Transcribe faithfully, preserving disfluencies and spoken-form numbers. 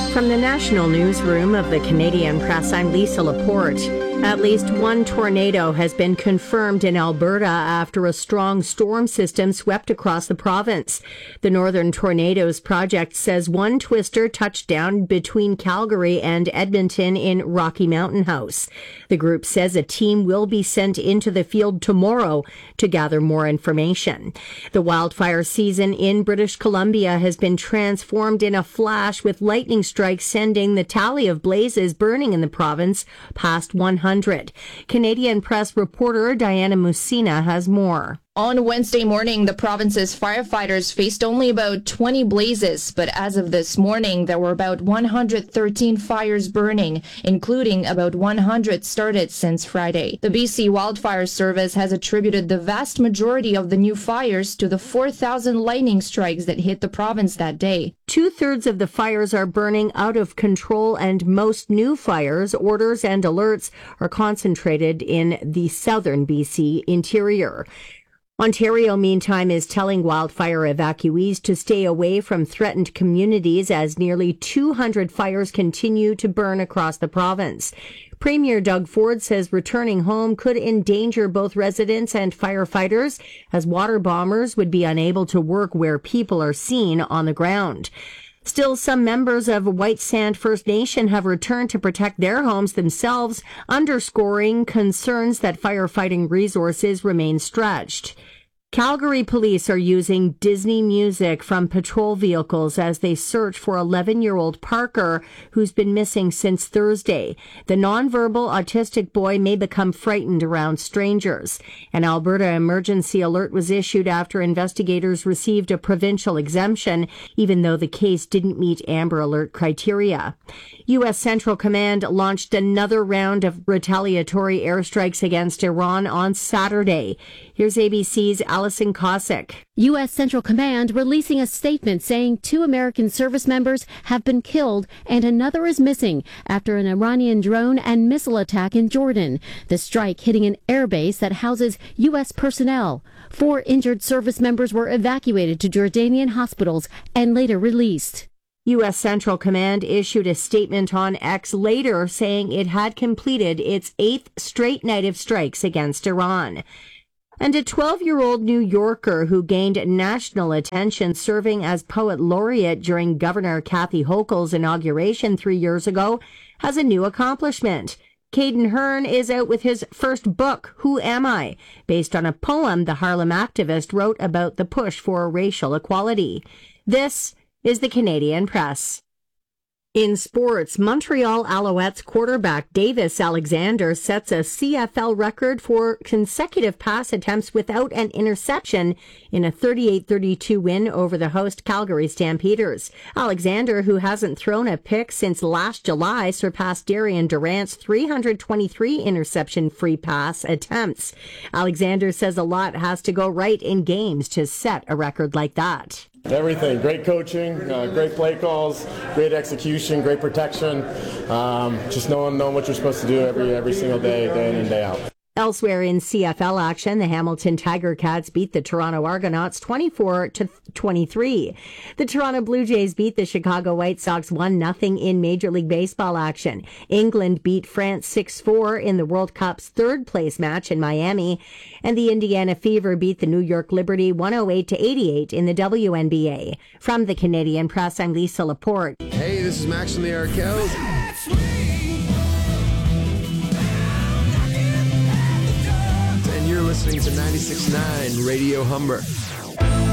From the national newsroom of the Canadian Press, I'm Lisa Laporte. At least one tornado has been confirmed in Alberta after a strong storm system swept across the province. The Northern Tornadoes Project says one twister touched down between Calgary and Edmonton in Rocky Mountain House. The group says a team will be sent into the field tomorrow to gather more information. The wildfire season in British Columbia has been transformed in a flash, with lightning strikes sending the tally of blazes burning in the province past one hundred. Canadian Press reporter Diana Musina has more. On Wednesday morning, the province's firefighters faced only about twenty blazes, but as of this morning, there were about one hundred thirteen fires burning, including about one hundred started since Friday. The B C Wildfire Service has attributed the vast majority of the new fires to the four thousand lightning strikes that hit the province that day. Two-thirds of the fires are burning out of control, and most new fires, orders, and alerts are concentrated in the southern B C interior. Ontario, meantime, is telling wildfire evacuees to stay away from threatened communities as nearly two hundred fires continue to burn across the province. Premier Doug Ford says returning home could endanger both residents and firefighters, as water bombers would be unable to work where people are seen on the ground. Still, some members of White Sand First Nation have returned to protect their homes themselves, underscoring concerns that firefighting resources remain stretched. Calgary police are using Disney music from patrol vehicles as they search for eleven-year-old Parker, who's been missing since Thursday. The nonverbal autistic boy may become frightened around strangers. An Alberta emergency alert was issued after investigators received a provincial exemption, even though the case didn't meet Amber Alert criteria. U S Central Command launched another round of retaliatory airstrikes against Iran on Saturday. Here's A B C's Allison Cossack. U S Central Command releasing a statement saying two American service members have been killed and another is missing after an Iranian drone and missile attack in Jordan. The strike hitting an airbase that houses U S personnel. Four injured service members were evacuated to Jordanian hospitals and later released. U S Central Command issued a statement on X later saying it had completed its eighth straight night of strikes against Iran. And a twelve-year-old New Yorker who gained national attention serving as poet laureate during Governor Kathy Hochul's inauguration three years ago has a new accomplishment. Caden Hearn is out with his first book, Who Am I?, based on a poem the Harlem activist wrote about the push for racial equality. This is the Canadian Press. In sports, Montreal Alouettes quarterback Davis Alexander sets a C F L record for consecutive pass attempts without an interception in a thirty-eight thirty-two win over the host Calgary Stampeders. Alexander, who hasn't thrown a pick since last July, surpassed Darian Durant's three hundred twenty-three interception-free pass attempts. Alexander says a lot has to go right in games to set a record like that. Everything. Great coaching, uh, great play calls, great execution, great protection. Um, just knowing, knowing what you're supposed to do every every single day, day in and day out. Elsewhere in C F L action, the Hamilton Tiger Cats beat the Toronto Argonauts twenty-four to twenty-three. The Toronto Blue Jays beat the Chicago White Sox one nothing in Major League Baseball action. England beat France six four in the World Cup's third place match in Miami. And the Indiana Fever beat the New York Liberty one oh eight to eighty-eight in the W N B A. From the Canadian Press, I'm Lisa Laporte. Hey, this is Max from the Arkells. You're listening to ninety-six point nine Radio Humber.